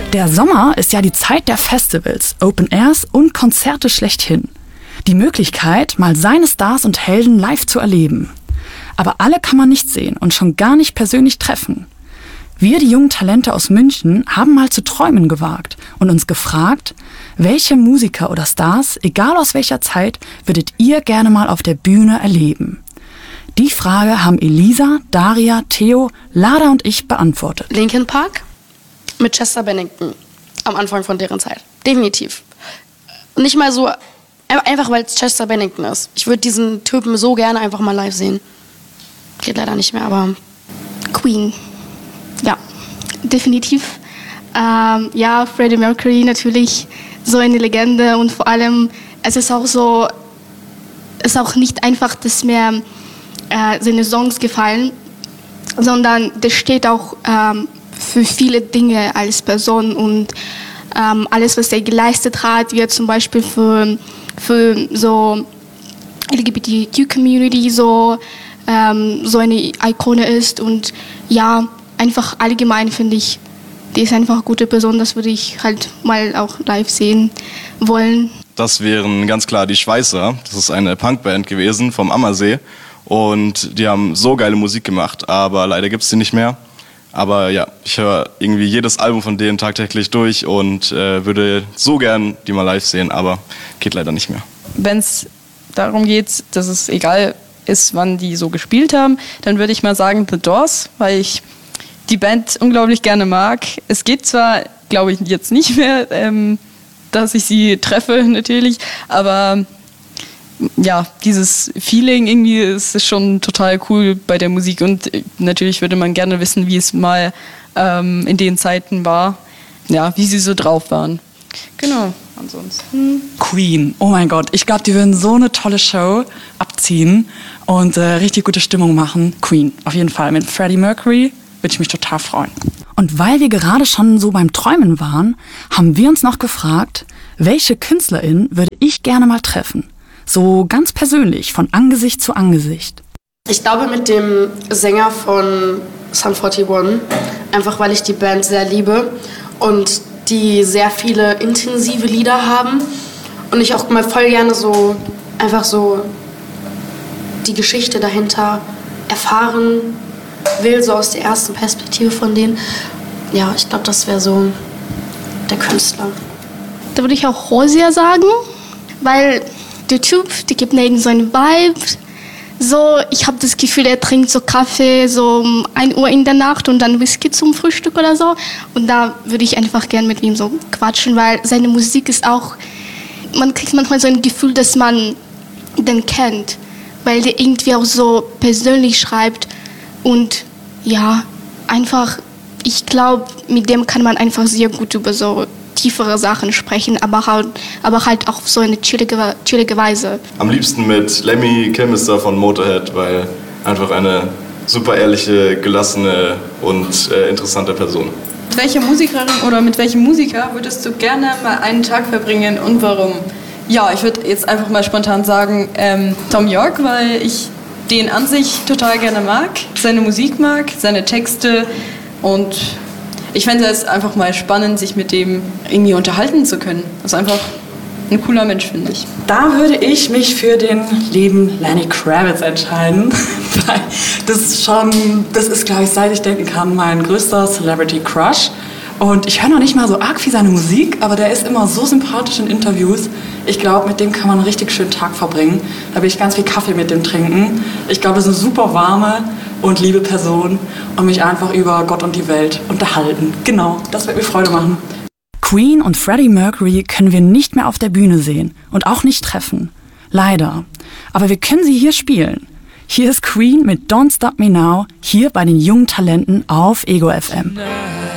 Der Sommer ist ja die Zeit der Festivals, Open Airs und Konzerte schlechthin. Die Möglichkeit, mal seine Stars und Helden live zu erleben. Aber alle kann man nicht sehen und schon gar nicht persönlich treffen. Wir, die jungen Talente aus München, haben mal zu träumen gewagt und uns gefragt, welche Musiker oder Stars, egal aus welcher Zeit, würdet ihr gerne mal auf der Bühne erleben? Die Frage haben Elisa, Daria, Theo, Lada und ich beantwortet. Linkin Park mit Chester Bennington am Anfang von deren Zeit. Definitiv. Nicht mal so, einfach weil es Chester Bennington ist. Ich würde diesen Typen so gerne einfach mal live sehen. Geht leider nicht mehr, aber... Queen. Ja, definitiv. Ja, Freddie Mercury natürlich so eine Legende und vor allem, es ist auch nicht einfach, dass mir seine Songs gefallen, sondern der steht auch für viele Dinge als Person und alles, was er geleistet hat, wie er zum Beispiel für so LGBTQ-Community so eine Ikone ist und ja, einfach allgemein finde ich, die ist einfach eine gute Person, das würde ich halt mal auch live sehen wollen. Das wären ganz klar die Schweißer, das ist eine Punkband gewesen vom Ammersee und die haben so geile Musik gemacht, aber leider gibt es die nicht mehr. Aber ja, ich höre irgendwie jedes Album von denen tagtäglich durch und würde so gern die mal live sehen, aber geht leider nicht mehr. Wenn es darum geht, dass es egal ist, wann die so gespielt haben, dann würde ich mal sagen The Doors, weil ich die Band unglaublich gerne mag. Es geht zwar, glaube ich, jetzt nicht mehr, dass ich sie treffe natürlich, aber ja, dieses Feeling irgendwie ist schon total cool bei der Musik und natürlich würde man gerne wissen, wie es mal in den Zeiten war, ja, wie sie so drauf waren. Genau, ansonsten. Queen, oh mein Gott, ich glaube, die würden so eine tolle Show abziehen und richtig gute Stimmung machen. Queen, auf jeden Fall. Mit Freddie Mercury würde ich mich total freuen. Und weil wir gerade schon so beim Träumen waren, haben wir uns noch gefragt, welche KünstlerInnen würde ich gerne mal treffen? So ganz persönlich, von Angesicht zu Angesicht. Ich glaube mit dem Sänger von Sum 41, einfach weil ich die Band sehr liebe und die sehr viele intensive Lieder haben und ich auch mal voll gerne so einfach so die Geschichte dahinter erfahren will, so aus der ersten Perspektive von denen. Ja, ich glaube, das wäre so der Künstler. Da würde ich auch Hozier sagen, weil der Typ, der gibt mir so einen Vibe. So, ich habe das Gefühl, er trinkt so Kaffee so um 1 Uhr in der Nacht und dann Whisky zum Frühstück oder so. Und da würde ich einfach gern mit ihm so quatschen, weil seine Musik ist auch, man kriegt manchmal so ein Gefühl, dass man den kennt, weil der irgendwie auch so persönlich schreibt und ja, einfach, ich glaube, mit dem kann man einfach sehr gut über so tiefere Sachen sprechen, aber halt auch auf so eine chillige Weise. Am liebsten mit Lemmy Kilmister von Motorhead, weil einfach eine super ehrliche, gelassene und interessante Person. Mit welcher Musikerin oder mit welchem Musiker würdest du gerne mal einen Tag verbringen und warum? Ja, ich würde jetzt einfach mal spontan sagen Thom Yorke, weil ich den an sich total gerne mag, seine Musik mag, seine Texte und ich fände es einfach mal spannend, sich mit dem irgendwie unterhalten zu können. Das ist einfach ein cooler Mensch, finde ich. Da würde ich mich für den lieben Lenny Kravitz entscheiden. Das ist, glaube ich, seit ich denken kann, mein größter Celebrity Crush. Und ich höre noch nicht mal so arg viel seine Musik, aber der ist immer so sympathisch in Interviews. Ich glaube, mit dem kann man einen richtig schönen Tag verbringen. Da will ich ganz viel Kaffee mit dem trinken. Ich glaube, das ist eine super warme und liebe Person und mich einfach über Gott und die Welt unterhalten. Genau, das wird mir Freude machen. Queen und Freddie Mercury können wir nicht mehr auf der Bühne sehen und auch nicht treffen. Leider. Aber wir können sie hier spielen. Hier ist Queen mit Don't Stop Me Now, hier bei den jungen Talenten auf Ego FM.